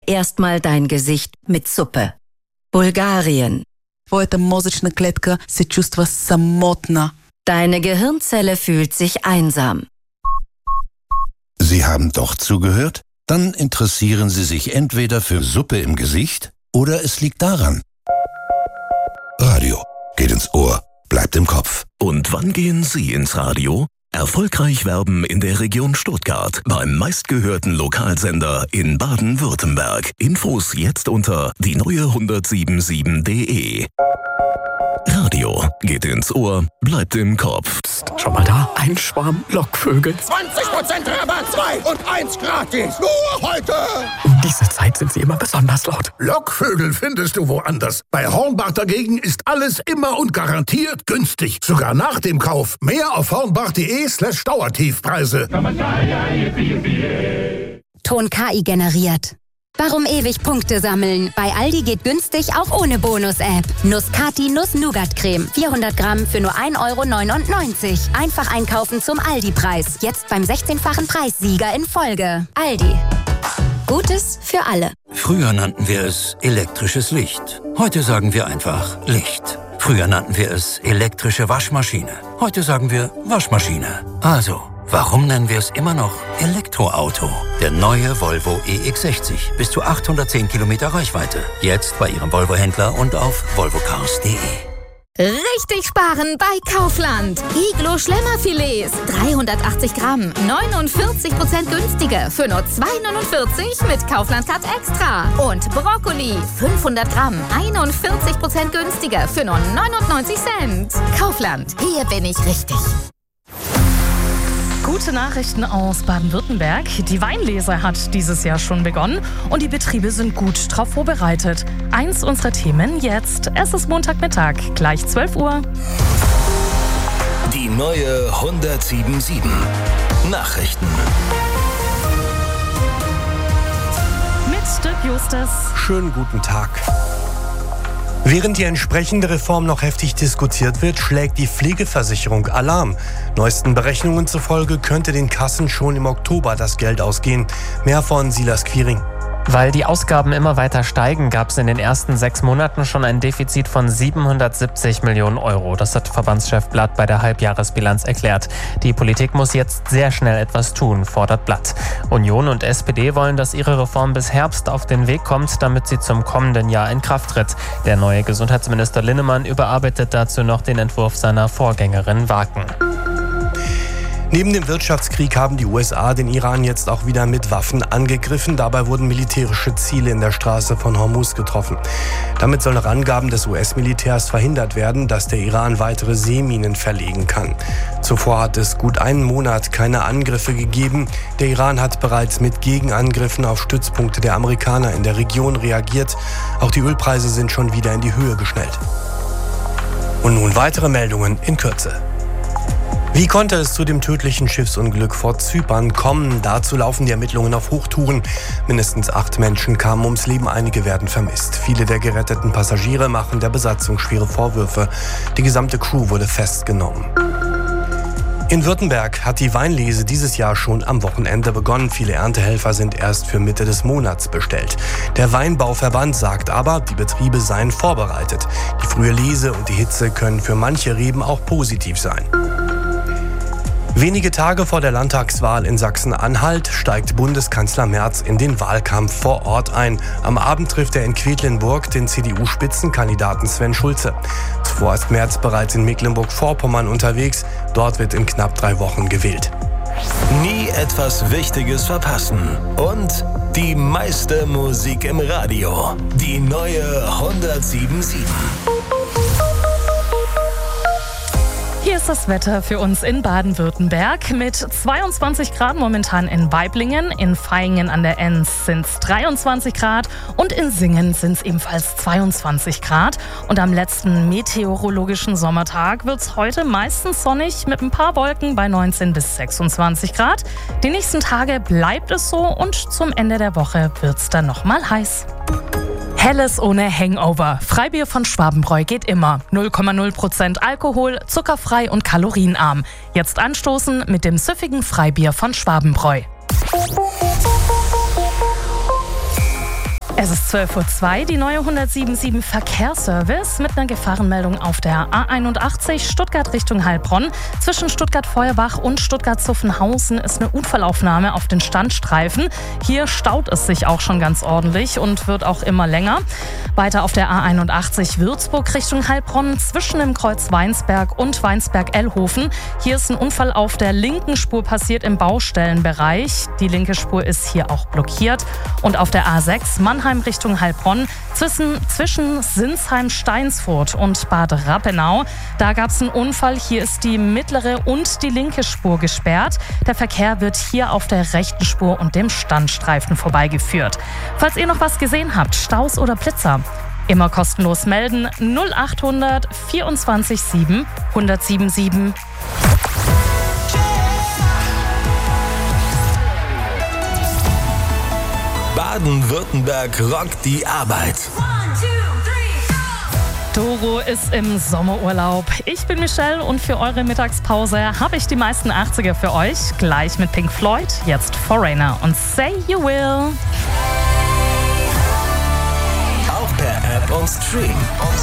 erstmal dein Gesicht mit Suppe. Bulgarien. Твоята мозъчна клетка се чувства самотна. Deine Gehirnzelle fühlt sich einsam. Sie haben doch zugehört? Dann interessieren Sie sich entweder für Suppe im Gesicht oder es liegt daran. Radio geht ins Ohr, bleibt im Kopf. Und wann gehen Sie ins Radio? Erfolgreich werben in der Region Stuttgart beim meistgehörten Lokalsender in Baden-Württemberg. Infos jetzt unter die neue1077.de. Radio geht ins Ohr, bleibt im Kopf. Psst, schau mal da, ein Schwarm Lockvögel. 20% Rabatt, 2 und 1 gratis. Nur heute. Um diese Zeit sind sie immer besonders laut. Lockvögel findest du woanders. Bei Hornbach dagegen ist alles immer und garantiert günstig. Sogar nach dem Kauf. Mehr auf hornbach.de/Dauertiefpreise. Ton KI generiert. Warum ewig Punkte sammeln? Bei Aldi geht günstig auch ohne Bonus-App. Nuss-Kati Nuss-Nougat-Creme. 400 Gramm für nur 1,99 €. Einfach einkaufen zum Aldi-Preis. Jetzt beim 16-fachen Preissieger in Folge. Aldi. Gutes für alle. Früher nannten wir es elektrisches Licht. Heute sagen wir einfach Licht. Früher nannten wir es elektrische Waschmaschine. Heute sagen wir Waschmaschine. Also, warum nennen wir es immer noch Elektroauto? Der neue Volvo EX60. Bis zu 810 Kilometer Reichweite. Jetzt bei Ihrem Volvo-Händler und auf volvocars.de. Richtig sparen bei Kaufland. Iglo Schlemmerfilets. 380 Gramm. 49% günstiger. Für nur 2,49 € mit Kaufland Cut Extra. Und Brokkoli. 500 Gramm. 41% günstiger. Für nur 99 Cent. Kaufland. Hier bin ich richtig. Gute Nachrichten aus Baden-Württemberg. Die Weinlese hat dieses Jahr schon begonnen und die Betriebe sind gut darauf vorbereitet. Eins unserer Themen jetzt. Es ist Montagmittag, gleich 12 Uhr. Die neue 177 Nachrichten. Mit Dirk Justus. Schönen guten Tag. Während die entsprechende Reform noch heftig diskutiert wird, schlägt die Pflegeversicherung Alarm. Neuesten Berechnungen zufolge könnte den Kassen schon im Oktober das Geld ausgehen. Mehr von Silas Quiring. Weil die Ausgaben immer weiter steigen, gab es in den ersten 6 Monaten schon ein Defizit von 770 Millionen €. Das hat Verbandschef Blatt bei der Halbjahresbilanz erklärt. Die Politik muss jetzt sehr schnell etwas tun, fordert Blatt. Union und SPD wollen, dass ihre Reform bis Herbst auf den Weg kommt, damit sie zum kommenden Jahr in Kraft tritt. Der neue Gesundheitsminister Linnemann überarbeitet dazu noch den Entwurf seiner Vorgängerin Waken. Neben dem Wirtschaftskrieg haben die USA den Iran jetzt auch wieder mit Waffen angegriffen. Dabei wurden militärische Ziele in der Straße von Hormuz getroffen. Damit soll nach Angaben des US-Militärs verhindert werden, dass der Iran weitere Seeminen verlegen kann. Zuvor hat es gut einen Monat keine Angriffe gegeben. Der Iran hat bereits mit Gegenangriffen auf Stützpunkte der Amerikaner in der Region reagiert. Auch die Ölpreise sind schon wieder in die Höhe geschnellt. Und nun weitere Meldungen in Kürze. Wie konnte es zu dem tödlichen Schiffsunglück vor Zypern kommen? Dazu laufen die Ermittlungen auf Hochtouren. Mindestens 8 Menschen kamen ums Leben, einige werden vermisst. Viele der geretteten Passagiere machen der Besatzung schwere Vorwürfe. Die gesamte Crew wurde festgenommen. In Württemberg hat die Weinlese dieses Jahr schon am Wochenende begonnen. Viele Erntehelfer sind erst für Mitte des Monats bestellt. Der Weinbauverband sagt aber, die Betriebe seien vorbereitet. Die frühe Lese und die Hitze können für manche Reben auch positiv sein. Wenige Tage vor der Landtagswahl in Sachsen-Anhalt steigt Bundeskanzler Merz in den Wahlkampf vor Ort ein. Am Abend trifft er in Quedlinburg den CDU-Spitzenkandidaten Sven Schulze. Zuvor ist Merz bereits in Mecklenburg-Vorpommern unterwegs. Dort wird in knapp 3 Wochen gewählt. Nie etwas Wichtiges verpassen. Und die meiste Musik im Radio. Die neue 177. Hier ist das Wetter für uns in Baden-Württemberg mit 22 Grad momentan in Waiblingen, in Vaihingen an der Enns sind es 23 Grad und in Singen sind es ebenfalls 22 Grad. Und am letzten meteorologischen Sommertag wird es heute meistens sonnig mit ein paar Wolken bei 19 bis 26 Grad. Die nächsten Tage bleibt es so und zum Ende der Woche wird es dann nochmal heiß. Helles ohne Hangover. Freibier von Schwabenbräu geht immer. 0,0% Alkohol, zuckerfrei und kalorienarm. Jetzt anstoßen mit dem süffigen Freibier von Schwabenbräu. Es ist 12:02 Uhr, die neue 177 Verkehrsservice mit einer Gefahrenmeldung auf der A81 Stuttgart Richtung Heilbronn. Zwischen Stuttgart-Feuerbach und Stuttgart-Zuffenhausen ist eine Unfallaufnahme auf den Standstreifen. Hier staut es sich auch schon ganz ordentlich und wird auch immer länger. Weiter auf der A81 Würzburg Richtung Heilbronn zwischen dem Kreuz Weinsberg und Weinsberg-Ellhofen. Hier ist ein Unfall auf der linken Spur passiert im Baustellenbereich. Die linke Spur ist hier auch blockiert. Und auf der A6 Mannheim Richtung Heilbronn zwischen Sinsheim-Steinsfurt und Bad Rappenau. Da gab es einen Unfall. Hier ist die mittlere und die linke Spur gesperrt. Der Verkehr wird hier auf der rechten Spur und dem Standstreifen vorbeigeführt. Falls ihr noch was gesehen habt, Staus oder Blitzer, immer kostenlos melden. 0800 24 7 1077. Baden-Württemberg rockt die Arbeit. Doro ist im Sommerurlaub. Ich bin Michelle und für eure Mittagspause habe ich die meisten 80er für euch. Gleich mit Pink Floyd, jetzt Foreigner und Say You Will. Auch per App und Stream.